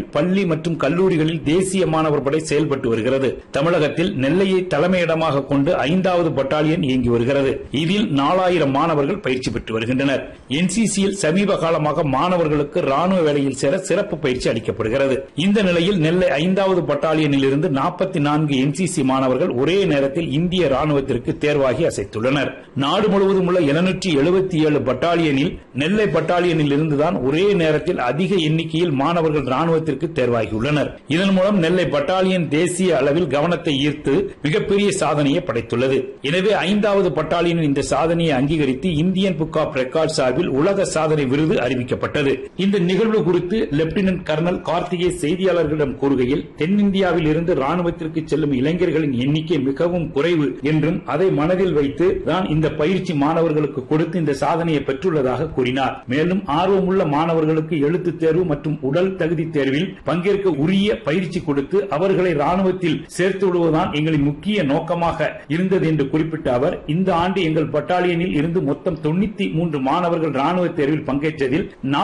பள்ளி மற்றும் கல்லூரிகளில் தேசிய மாணவர் படை செயல்பட்டு வருகிறது. தமிழகத்தில் நெல்லையை தலைமையிடமாக கொண்டு 5வது பட்டாலியன் இயங்கி வருகிறது. இதில் 4000 மாணவர்கள் பயிற்சி பெற்று வருகின்றனர். NCCயில் சமீப காலமாக மாணவர்களுக்கு ராணுவ வேலையில் சேர சிறப்பு பயிற்சி அளிக்கப்படுகிறது. இந்த நிலையில் நெல்லை 5வது பட்டாலியனில் இருந்து 44 NCC மாணவர்கள் ஒரே நேரத்தில் இந்திய ராணுவத்திற்கு தேர்வாகி அசைத்துள்ளனர். நாடு முழுவதும் உள்ள 777 பட்டாலியனில் நெல்லை பட்டாலியனில் இருந்துதான் ஒரே நேரத்தில் அதிக எண்ணிக்கையில் மாணவர்கள் ராணுவத்திற்கு தேர்வாகியுள்ளனர். இதன் மூலம் நெல்லை பட்டாலியன் தேசிய அளவில் கவனத்தை ஈர்த்து மிகப்பெரிய சாதனையை படைத்துள்ளது. எனவே 5வது பட்டாலியனின் இந்த சாதனையை அங்கீகரித்து இந்தியன் புக் ஆப் ரெக்கார்ட் சார்பில் உலக சாதனை விருது அறிவிக்கப்பட்டது. இந்த நிகழ்வு குறித்து லெப்டினன்ட் கர்னல் கார்த்திகே செய்தியாளர்களிடம் கூறுகையில், தென்னிந்தியாவில் இருந்து ராணுவத்திற்கு செல்லும் இளைஞர்களின் எண்ணிக்கை மிகவும் குறைவு என்றும் அதை மனதில் வைத்து தான் இந்த பயிற்சி மாணவர்களுக்கு கொடுத்து இந்த சாதனையை பெற்றுள்ளதாக கூறினார். மேலும் ஆர்வமுள்ள மாணவர்களுக்கு எழுத்து தேர்வு மற்றும் உடல் தகுதி தேர்வில் பங்கேற்க உரிய பயிற்சி கொடுத்து அவர்களை ராணுவத்தில் சேர்த்து விடுவதுதான் எங்களின் முக்கிய நோக்கமாக இருந்தது என்று குறிப்பிட்ட அவர், இந்த ஆண்டு எங்கள் பட்டாலியனில் இருந்து மொத்தம் 93 மாணவர்கள் ராணுவ தேர்வில் பங்கேற்றதில்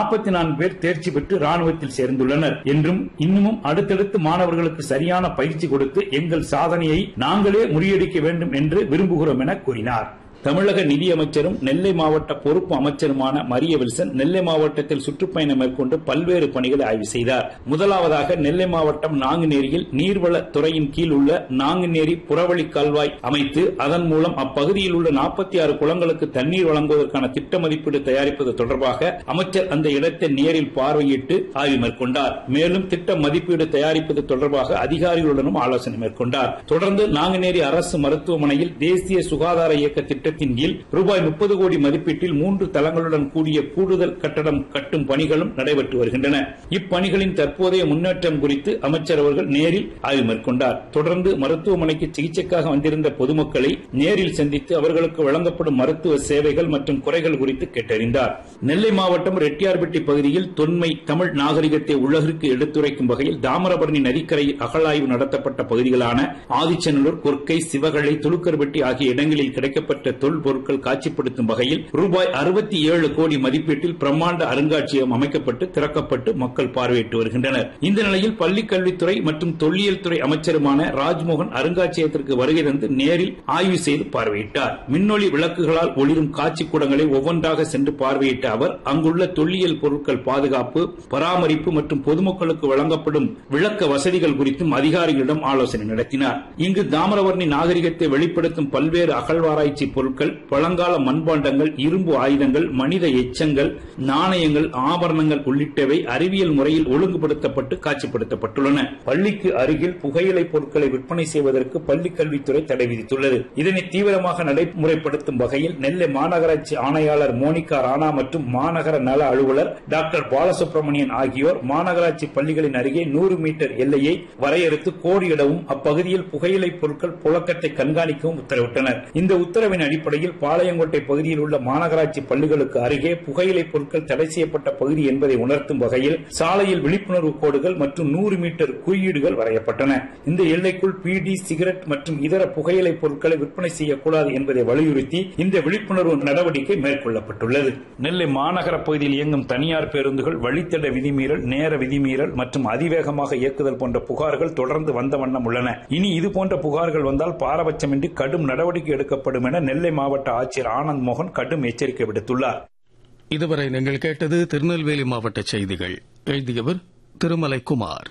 44 பேர் தேர்ச்சி பெற்று ராணுவத்தில் சேர்ந்துள்ளனர் என்றும், இன்னமும் அடுத்தடுத்து மாணவர்களுக்கு சரியான பயிற்சி கொடுத்து எங்கள் சாதனையை நாங்களே முறியடிக்க வேண்டும் என்று விரும்புகிறோம் என கூறினார். தமிழக நிதியமைச்சரும் நெல்லை மாவட்ட பொறுப்பு அமைச்சருமான மரிய வில்சன் நெல்லை மாவட்டத்தில் சுற்றுப்பயணம் மேற்கொண்டு பல்வேறு பணிகளை ஆய்வு செய்தார். முதலாவதாக நெல்லை மாவட்டம் நாங்குநேரியில் நீர்வளத் துறையின் கீழ் உள்ள நாங்குநேரி புறவழி கால்வாய் அமைத்து அதன் மூலம் அப்பகுதியில் உள்ள 46 குளங்களுக்கு தண்ணீர் வழங்குவதற்கான திட்ட மதிப்பீடு தயாரிப்பது தொடர்பாக அமைச்சர் அந்த இடத்தை நேரில் பார்வையிட்டு ஆய்வு மேற்கொண்டார். மேலும் திட்ட மதிப்பீடு தயாரிப்பது தொடர்பாக அதிகாரிகளுடனும் ஆலோசனை மேற்கொண்டார். தொடர்ந்து நாங்குநேரி அரசு மருத்துவமனையில் தேசிய சுகாதார இயக்க திட்டத்தின் கீழ் ரூபாய் 30 கோடி மதிப்பீட்டில் 3 தளங்களுடன் கூடிய கூடுதல் கட்டடம் கட்டும் பணிகளும் நடைபெற்று வருகின்றன. இப்பணிகளின் தற்போதைய முன்னேற்றம் குறித்து அமைச்சர் அவர்கள் நேரில் ஆய்வு மேற்கொண்டார். தொடர்ந்து மருத்துவமனைக்கு சிகிச்சைக்காக வந்திருந்த பொதுமக்களை நேரில் சந்தித்து அவர்களுக்கு வழங்கப்படும் மருத்துவ சேவைகள் மற்றும் குறைகள் குறித்து கேட்டறிந்தார். நெல்லை மாவட்டம் ரெட்டியார்பட்டி பகுதியில் தொன்மை தமிழ் நாகரிகத்தை உலகிற்கு எடுத்துரைக்கும் வகையில் தாமிரபரணி நதிக்கரையில் அகழாய்வு நடத்தப்பட்ட பகுதிகளான ஆதிச்சநல்லூர், கொர்க்கை, சிவகழை, துலுக்கர்பட்டி ஆகிய இடங்களில் கிடைக்கப்பட்ட தொல்பொருட்கள் காட்சிப்படுத்தும் வகையில் ரூபாய் 67 கோடி மதிப்பீட்டில் பிரம்மாண்ட அருங்காட்சியகம் அமைக்கப்பட்டு திறக்கப்பட்டு மக்கள் பார்வையிட்டு வருகின்றனர். இந்த நிலையில் பள்ளிக்கல்வித்துறை மற்றும் தொல்லியல் துறை அமைச்சருமான ராஜ்மோகன் அருங்காட்சியகத்திற்கு வருகை தந்து நேரில் ஆய்வு செய்து பார்வையிட்டார். மின்னொளி விளக்குகளால் ஒளிரும் காட்சி கூடங்களை ஒவ்வொன்றாக சென்று பார்வையிட்ட அவர் அங்குள்ள தொல்லியல் பொருட்கள் பாதுகாப்பு, பராமரிப்பு மற்றும் பொதுமக்களுக்கு வழங்கப்படும் விளக்க வசதிகள் குறித்தும் அதிகாரிகளிடம் ஆலோசனை நடத்தினார். இங்கு தாமிரபரணி நாகரிகத்தை வெளிப்படுத்தும் பல்வேறு அகழ்வாராய்ச்சி பொருட்கள், பழங்கால மண்பாண்டங்கள், இரும்பு ஆயுதங்கள், மனித எச்சங்கள், நாணயங்கள், ஆபரணங்கள் உள்ளிட்டவை அறிவியல் முறையில் ஒழுங்குபடுத்தப்பட்டு காட்சிப்படுத்தப்பட்டுள்ளன. பள்ளிக்கு அருகில் புகையிலை பொருட்களை விற்பனை செய்வதற்கு பள்ளிக் கல்வித்துறை தடை விதித்துள்ளது. இதனை தீவிரமாக நடைமுறைப்படுத்தும் வகையில் நெல்லை மாநகராட்சி ஆணையாளர் மோனிகா ராணா மற்றும் மாநகர நல அலுவலர் டாக்டர் பாலசுப்ரமணியன் ஆகியோர் மாநகராட்சி பள்ளிகளின் அருகே 100 மீட்டர் எல்லையை வரையறுத்து கோடியிடவும் அப்பகுதியில் புகையிலை பொருட்கள் புழக்கத்தை கண்காணிக்கவும் உத்தரவிட்டனர். இந்த உத்தரவின் அடிப்படையில் பாளையங்கோட்டை பகுதியில் உள்ள மாநகராட்சி பள்ளிகளுக்கு அருகே புகையிலை பொருட்கள் தடை செய்யப்பட்ட பகுதி என்பதை உணர்த்தும் வகையில் சாலையில் விழிப்புணர்வு கோடுகள் மற்றும் 100 மீட்டர் குறியீடுகள் வரையப்பட்டன. இந்த எல்லைக்குள் பீடி, சிகரெட் மற்றும் இதர புகையிலை பொருட்களை விற்பனை செய்யக்கூடாது என்பதை வலியுறுத்தி இந்த விழிப்புணர்வு நடவடிக்கை மேற்கொள்ளப்பட்டுள்ளது. நெல்லை மாநகர பகுதியில் இயங்கும் தனியார் பேருந்துகள் வழித்தட விதிமீறல், நேர விதிமீறல் மற்றும் அதிவேகமாக இயக்குதல் போன்ற புகார்கள் தொடர்ந்து வந்த வண்ணம் உள்ளன. இனி இதுபோன்ற புகார்கள் வந்தால் பாரபட்சமின்றி கடும் நடவடிக்கை எடுக்கப்படும் என நெல்லை மாவட்ட ஆட்சியர் ஆனந்த் மோகன் கடும் எச்சரிக்கை விடுத்துள்ளார். இதுவரை நீங்கள் கேட்டது திருநெல்வேலி மாவட்ட செய்திகள். எழுதியவர் திருமலை குமார்.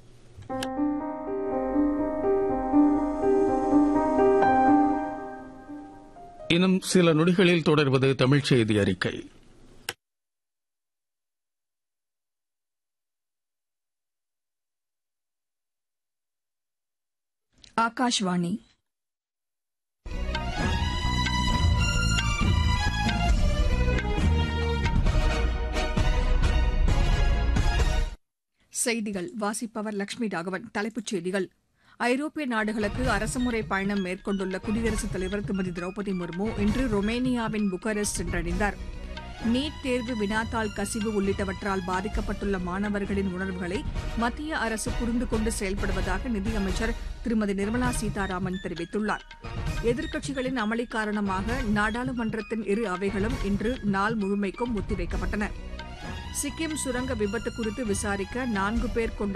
இன்னும் சில நொடிகளில் தொடர்வது தமிழ் செய்தி அறிக்கை. ஆகாஷ்வாணி. செய்திகள் வாசிப்பவர் லட்சுமி ராகவன். தலைப்புச் செய்திகள்: ஐரோப்பிய நாடுகளுக்கு அரசுமுறை பயணம் மேற்கொண்டுள்ள குடியரசுத் தலைவர் திருமதி திரௌபதி முர்மு இன்று ரொமேனியாவின் புக்காரெஸ்ட் சென்றடைந்தார். நீட் தேர்வு, வினாத்தாள் கசிவு உள்ளிட்டவற்றால் பாதிக்கப்பட்டுள்ள மாணவர்களின் உணர்வுகளை மத்திய அரசு புரிந்து கொண்டு செயல்படுவதாக நிதியமைச்சர் திருமதி நிர்மலா சீதாராமன் தெரிவித்துள்ளார். எதிர்க்கட்சிகளின் அமளி காரணமாக நாடாளுமன்றத்தின் இரு அவைகளும் இன்று நாள் முழுமைக்கும் ஒத்திவைக்கப்பட்டன. சிக்கிம் சுரங்க விபத்து குறித்து விசாரிக்க 4 பேர் கொண்ட